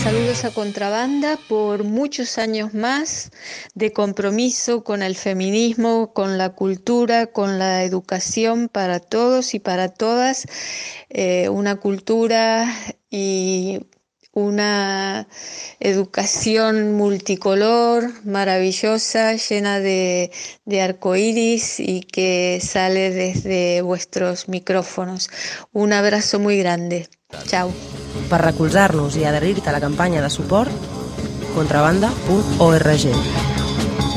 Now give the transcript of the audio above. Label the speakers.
Speaker 1: saludos a Contrabanda por muchos años más de compromiso con el feminismo, con la cultura, con la educación para todos y para todas, una cultura y una educación multicolor, maravillosa, llena de arcoíris y que sale desde vuestros micrófonos. Un abrazo muy grande. Chao.
Speaker 2: Per recolzar-nos i adherir-te a la campanya de suport, contrabanda.org.